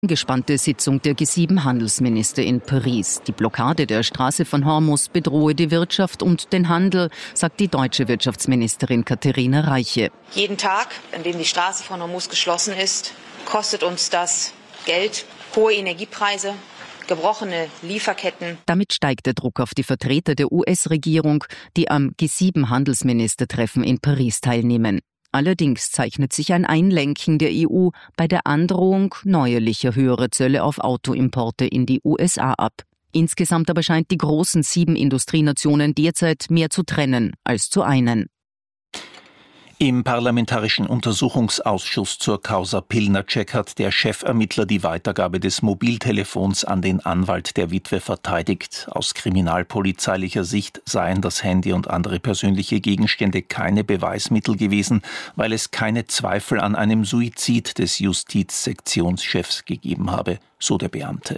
Gespannte Sitzung der G7-Handelsminister in Paris. Die Blockade der Straße von Hormuz bedrohe die Wirtschaft und den Handel, sagt die deutsche Wirtschaftsministerin Katharina Reiche. Jeden Tag, an dem die Straße von Hormuz geschlossen ist, kostet uns das Geld, hohe Energiepreise, gebrochene Lieferketten. Damit steigt der Druck auf die Vertreter der US-Regierung, die am G7-Handelsministertreffen in Paris teilnehmen. Allerdings zeichnet sich ein Einlenken der EU bei der Androhung neuerlicher höherer Zölle auf Autoimporte in die USA ab. Insgesamt aber scheint die großen 7 Industrienationen derzeit mehr zu trennen als zu einen. Im Parlamentarischen Untersuchungsausschuss zur Causa Pilnacek hat der Chefermittler die Weitergabe des Mobiltelefons an den Anwalt der Witwe verteidigt. Aus kriminalpolizeilicher Sicht seien das Handy und andere persönliche Gegenstände keine Beweismittel gewesen, weil es keine Zweifel an einem Suizid des Justizsektionschefs gegeben habe, so der Beamte.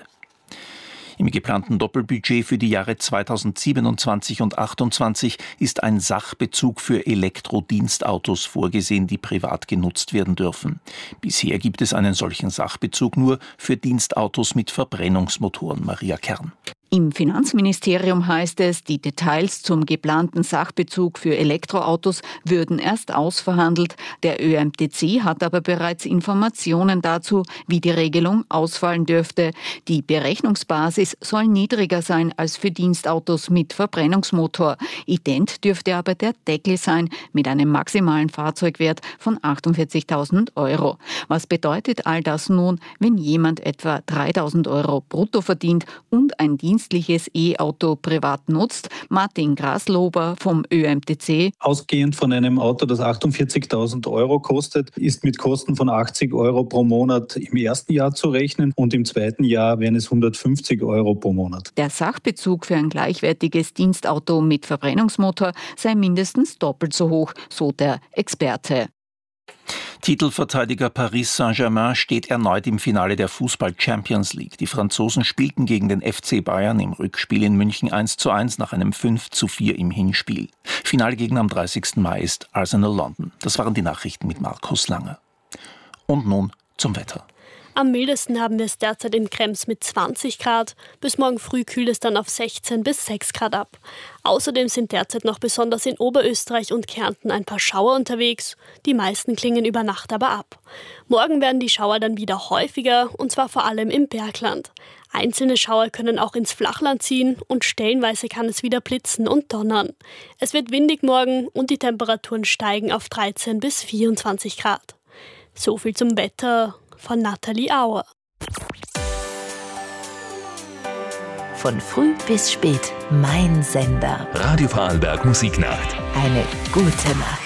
Im geplanten Doppelbudget für die Jahre 2027 und 2028 ist ein Sachbezug für Elektrodienstautos vorgesehen, die privat genutzt werden dürfen. Bisher gibt es einen solchen Sachbezug nur für Dienstautos mit Verbrennungsmotoren. Maria Kern. Im Finanzministerium heißt es, die Details zum geplanten Sachbezug für Elektroautos würden erst ausverhandelt. Der ÖMTC hat aber bereits Informationen dazu, wie die Regelung ausfallen dürfte. Die Berechnungsbasis soll niedriger sein als für Dienstautos mit Verbrennungsmotor. Ident dürfte aber der Deckel sein mit einem maximalen Fahrzeugwert von 48.000 €. Was bedeutet all das nun, wenn jemand etwa 3.000 € brutto verdient und ein dienstliches E-Auto privat nutzt? Martin Graslober vom ÖMTC. Ausgehend von einem Auto, das 48.000 € kostet, ist mit Kosten von 80 € pro Monat im ersten Jahr zu rechnen und im zweiten Jahr wären es 150 € pro Monat. Der Sachbezug für ein gleichwertiges Dienstauto mit Verbrennungsmotor sei mindestens doppelt so hoch, so der Experte. Titelverteidiger Paris Saint-Germain steht erneut im Finale der Fußball-Champions League. Die Franzosen spielten gegen den FC Bayern im Rückspiel in München 1:1 nach einem 5:4 im Hinspiel. Finalgegner am 30. Mai ist Arsenal London. Das waren die Nachrichten mit Markus Langer. Und nun zum Wetter. Am mildesten haben wir es derzeit in Krems mit 20 Grad. Bis morgen früh kühlt es dann auf 16 bis 6 Grad ab. Außerdem sind derzeit noch besonders in Oberösterreich und Kärnten ein paar Schauer unterwegs. Die meisten klingen über Nacht aber ab. Morgen werden die Schauer dann wieder häufiger, und zwar vor allem im Bergland. Einzelne Schauer können auch ins Flachland ziehen und stellenweise kann es wieder blitzen und donnern. Es wird windig morgen und die Temperaturen steigen auf 13 bis 24 Grad. So viel zum Wetter von Nathalie Auer. Von früh bis spät, mein Sender. Radio Vorarlberg Musiknacht. Eine gute Nacht.